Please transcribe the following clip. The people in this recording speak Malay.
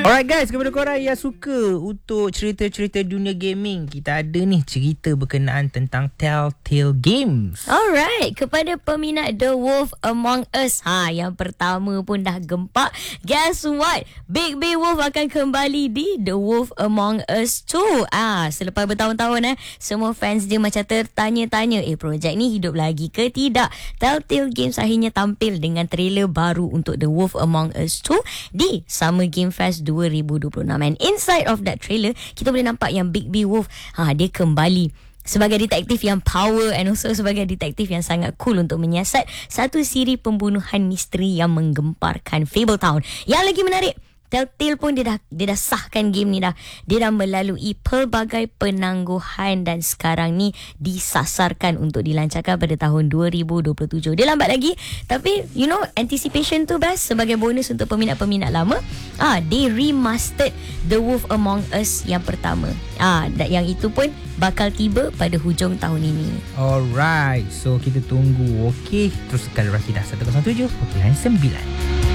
Alright guys, kepada korang yang suka untuk cerita-cerita dunia gaming, kita ada ni cerita berkenaan tentang Telltale Games. Alright, kepada peminat The Wolf Among Us, yang pertama pun dah gempak. Guess what? Big Wolf akan kembali di The Wolf Among Us 2. Selepas bertahun-tahun semua fans dia macam tertanya-tanya, projek ni hidup lagi ke tidak? Telltale Games akhirnya tampil dengan trailer baru untuk The Wolf Among Us 2 di Summer Game Fest 2026. And inside of that trailer, kita boleh nampak yang Big Wolf dia kembali sebagai detektif yang power and also sebagai detektif yang sangat cool untuk menyiasat satu siri pembunuhan misteri yang menggemparkan Fabletown. Yang lagi menarik, Telltale pun dia dah sahkan game ni dah. Dia dah melalui pelbagai penangguhan dan sekarang ni disasarkan untuk dilancarkan pada tahun 2027. Dia lambat lagi, tapi anticipation tu best. Sebagai bonus untuk peminat-peminat lama, they remastered The Wolf Among Us yang pertama. Yang itu pun bakal tiba pada hujung tahun ini. Alright, so kita tunggu. Okey, teruskan Rakidah 107 9.